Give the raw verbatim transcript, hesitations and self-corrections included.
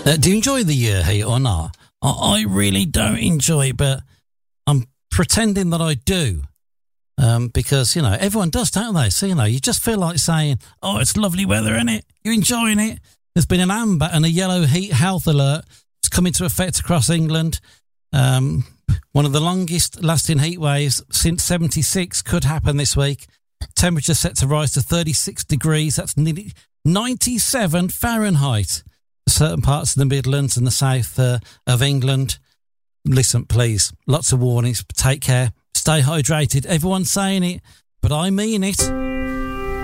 Uh, do you enjoy the uh, heat or not? I, I really don't enjoy it, but I'm pretending that I do. Um, because, you know, everyone does, don't they? So, you know, you just feel like saying, oh, it's lovely weather, isn't it? You're enjoying it. There's been an amber and a yellow heat health alert. It's come into effect across England. Um, one of the longest lasting heat waves since seventy-six could happen this week. Temperature set to rise to thirty-six degrees. That's nearly ninety-seven Fahrenheit. Certain parts of the Midlands and the south uh, of England. Listen, please, lots of warnings. Take care. Stay hydrated. Everyone's saying it, but I mean it.